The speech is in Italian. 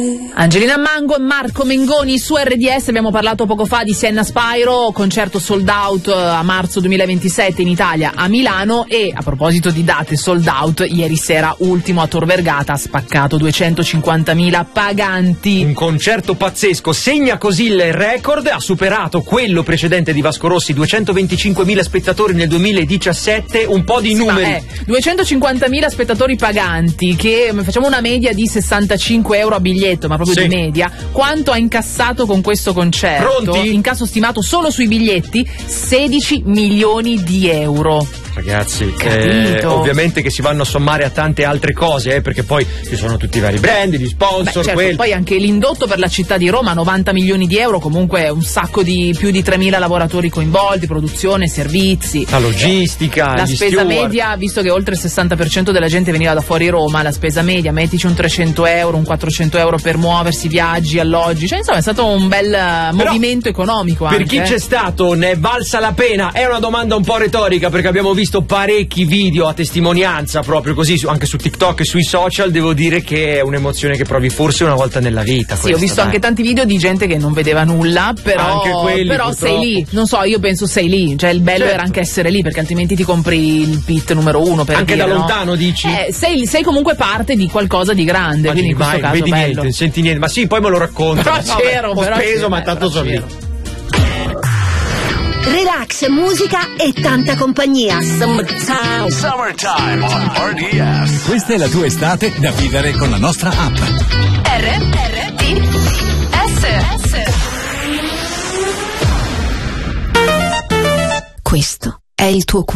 Angelina Mango e Marco Mengoni su RDS. Abbiamo parlato poco fa di Sienna Spyro, concerto sold out a marzo 2027 in Italia a Milano. E a proposito di date sold out, ieri sera ultimo a Tor Vergata ha spaccato 250.000 paganti. Un concerto pazzesco, segna così il record, ha superato quello precedente di Vasco Rossi, 225.000 spettatori nel 2017, un po' di numeri. 250.000 spettatori paganti, che facciamo una media di 65 euro a biglietto, ma proprio di media. Quanto ha incassato con questo concerto? Pronti? Incasso stimato solo sui biglietti 16 milioni di euro. Ragazzi, ovviamente che si vanno a sommare a tante altre cose, perché poi ci sono tutti i vari brand, gli sponsor, certo, poi anche l'indotto per la città di Roma, 90 milioni di euro, comunque un sacco di più di 3.000 lavoratori coinvolti, produzione, servizi, la logistica, la gli spesa steward. media, visto che oltre il 60% della gente veniva da fuori Roma, la spesa media, mettici un 300 euro, un 400 euro per muoversi, viaggi, alloggi, cioè insomma è stato un bel movimento economico per anche. chi c'è stato, ne è valsa la pena? È una domanda un po' retorica, perché abbiamo visto parecchi video a testimonianza proprio così anche su TikTok e sui social. Devo dire che è un'emozione che provi forse una volta nella vita. Sì, ho visto anche tanti video di gente che non vedeva nulla, però, anche quelli, però purtroppo. sei lì, non so, io penso sei lì, cioè il bello era anche essere lì, perché altrimenti ti compri il pit numero 1 per anche dire, da no? lontano dici? Sei comunque parte di qualcosa di grande, ma quindi in questo caso vedi bello. niente, non senti niente, ma sì, poi me lo racconto. Però c'ero, ho speso, ma tanto sono lì. Relax, musica e tanta compagnia. Summertime on RDS. Questa è la tua estate da vivere con la nostra app. RDS. Questo è il tuo